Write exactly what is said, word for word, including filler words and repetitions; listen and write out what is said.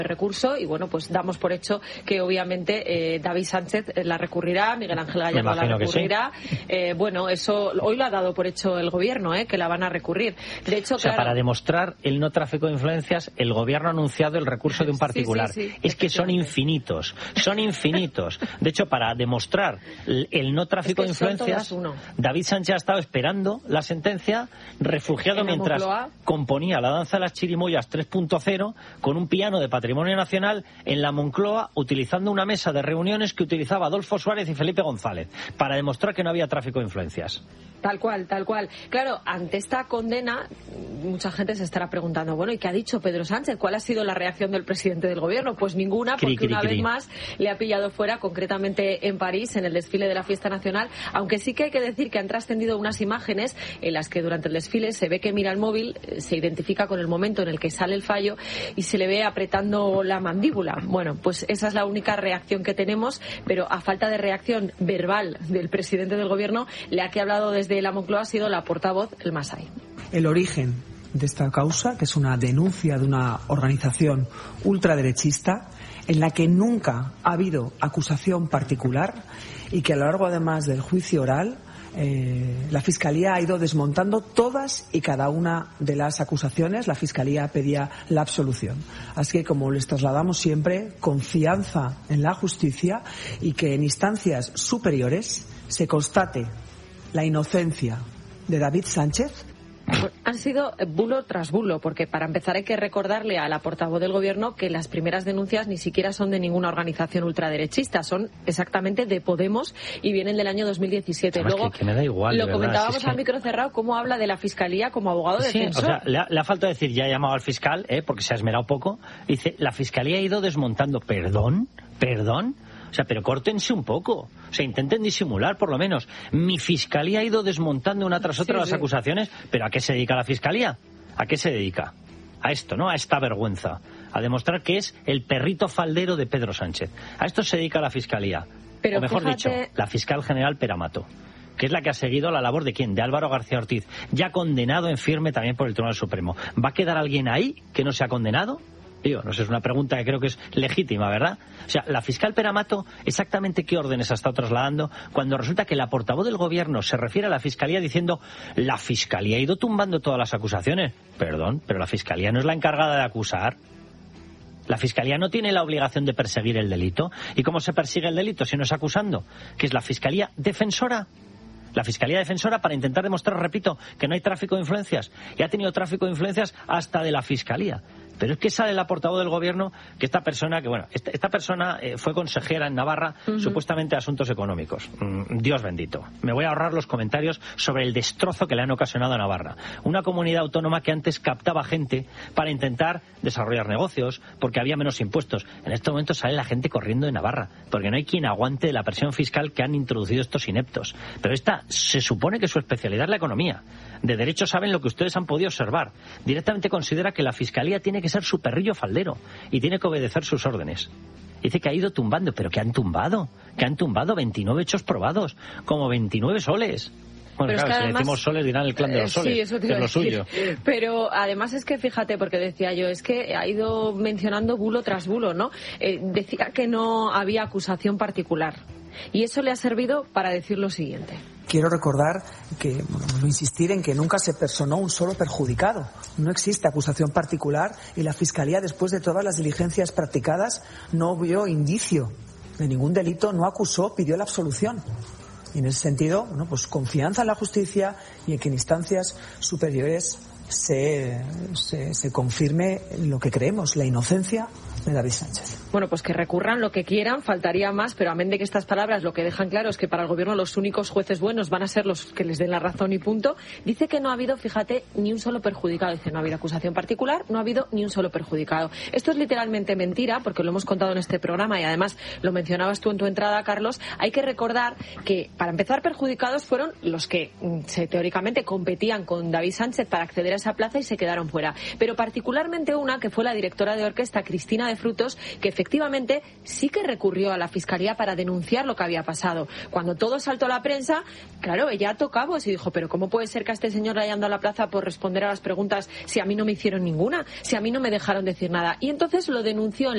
recurso y bueno, pues damos por hecho que obviamente eh, David Sánchez la recurrirá, Miguel Ángel Gallardo la recurrirá. Sí. Eh, bueno, eso hoy lo ha dado por hecho el gobierno, eh, que la van a recurrir. De hecho, o sea, claro, para demostrar el no tráfico de influencias, el gobierno ha anunciado el recurso de un particular. Sí, sí, sí, es que son infinitos, son infinitos. De hecho, para demostrar el, el no tráfico es que de influencias, David Sánchez ha estado esperando la sentencia, refugiado mientras componía la danza de las chirimoyas tres punto cero con un piano de patrimonio nacional en la Moncloa, utilizando una mesa de reuniones que utilizaba Adolfo Suárez y Felipe González, para demostrar que no había tráfico de influencias. Tal cual, tal cual. Claro, ante esta condena, mucha gente se estará preguntando, bueno, ¿y qué ha dicho Pedro Sánchez? ¿Cuál ha sido la reacción del presidente del gobierno? Pues ninguna, porque cri, cri, una cri. vez más le ha pillado fuera, concretamente en París, en el desfile de la fiesta nacional, aunque sí que hay que decir que han trascendido unas imágenes en las que durante el desfile se ve que mira el móvil, se identifica con el momento en el que sale el fallo y se le ve apretando la mandíbula. Bueno, pues esa es la única reacción que tenemos, pero a falta de reacción verbal del presidente del gobierno, la que ha hablado desde de la Moncloa ha sido la portavoz, el Masai. El origen de esta causa, que es una denuncia de una organización ultraderechista, en la que nunca ha habido acusación particular y que a lo largo además del juicio oral eh, la Fiscalía ha ido desmontando todas y cada una de las acusaciones. La Fiscalía pedía la absolución. Así que, como les trasladamos siempre, confianza en la justicia y que en instancias superiores se constate la inocencia de David Sánchez. Han sido bulo tras bulo, porque para empezar hay que recordarle a la portavoz del gobierno que las primeras denuncias ni siquiera son de ninguna organización ultraderechista, son exactamente de Podemos y vienen del año dos mil diecisiete. Luego, que, que me da igual, lo verdad, comentábamos si es que... al micro cerrado, cómo habla de la Fiscalía como abogado sí, defensor. O sea, le ha, le ha faltado decir, ya ha llamado al fiscal, eh, porque se ha esmerado poco, dice, la Fiscalía ha ido desmontando. ¿Perdón? ¿Perdón? O sea, pero córtense un poco. O sea, intenten disimular, por lo menos. Mi Fiscalía ha ido desmontando una tras otra sí, las sí. acusaciones, pero ¿a qué se dedica la Fiscalía? ¿A qué se dedica? A esto, ¿no? A esta vergüenza. A demostrar que es el perrito faldero de Pedro Sánchez. A esto se dedica la Fiscalía. Pero o mejor fíjate... dicho, la fiscal general Peramato, que es la que ha seguido la labor de ¿quién? De Álvaro García Ortiz, ya condenado en firme también por el Tribunal Supremo. ¿Va a quedar alguien ahí que no se ha condenado? Digo, no sé, es una pregunta que creo que es legítima, ¿verdad? O sea, la fiscal Peramato, ¿exactamente qué órdenes ha estado trasladando cuando resulta que la portavoz del gobierno se refiere a la Fiscalía diciendo la Fiscalía ha ido tumbando todas las acusaciones? Perdón, pero la Fiscalía no es la encargada de acusar. La Fiscalía no tiene la obligación de perseguir el delito. ¿Y cómo se persigue el delito si no es acusando? ¿Que es la Fiscalía defensora? La Fiscalía Defensora, para intentar demostrar, repito, que no hay tráfico de influencias. Y ha tenido tráfico de influencias hasta de la Fiscalía. Pero es que sale la portavoz del gobierno que esta persona, que bueno, esta, esta persona eh, fue consejera en Navarra, uh-huh. supuestamente de asuntos económicos. Mm, Dios bendito. Me voy a ahorrar los comentarios sobre el destrozo que le han ocasionado a Navarra. Una comunidad autónoma que antes captaba gente para intentar desarrollar negocios, porque había menos impuestos. En este momento sale la gente corriendo de Navarra, porque no hay quien aguante la presión fiscal que han introducido estos ineptos. Pero esta se supone que su especialidad es la economía. De derecho saben lo que ustedes han podido observar. Directamente considera que la Fiscalía tiene que ser su perrillo faldero y tiene que obedecer sus órdenes. Dice que ha ido tumbando, pero que han tumbado, que han tumbado veintinueve hechos probados, como veintinueve soles. Bueno, pero claro, es que si además, decimos soles dirán el clan de los soles, sí, eso te que es lo suyo. Pero además es que, fíjate, porque decía yo, es que ha ido mencionando bulo tras bulo, ¿no? Eh, decía que no había acusación particular. Y eso le ha servido para decir lo siguiente. Quiero recordar que, bueno, insistir en que nunca se personó un solo perjudicado. No existe acusación particular y la Fiscalía, después de todas las diligencias practicadas, no vio indicio de ningún delito, no acusó, pidió la absolución. Y en ese sentido, bueno, pues confianza en la justicia y en que en instancias superiores se, se, se confirme lo que creemos, la inocencia de David Sánchez. Bueno, pues que recurran lo que quieran, faltaría más, pero amén de que estas palabras lo que dejan claro es que para el gobierno los únicos jueces buenos van a ser los que les den la razón y punto. Dice que no ha habido, fíjate, ni un solo perjudicado. Dice, no ha habido acusación particular, no ha habido ni un solo perjudicado. Esto es literalmente mentira, porque lo hemos contado en este programa y además lo mencionabas tú en tu entrada, Carlos. Hay que recordar que, para empezar, perjudicados fueron los que se, teóricamente competían con David Sánchez para acceder a esa plaza y se quedaron fuera. Pero particularmente una, que fue la directora de orquesta, Cristina de Frutos, que efectivamente sí que recurrió a la Fiscalía para denunciar lo que había pasado. Cuando todo saltó a la prensa, claro, ella ató cabos y dijo, pero ¿cómo puede ser que a este señor le hayan dado a la plaza por responder a las preguntas si a mí no me hicieron ninguna, si a mí no me dejaron decir nada? Y entonces lo denunció en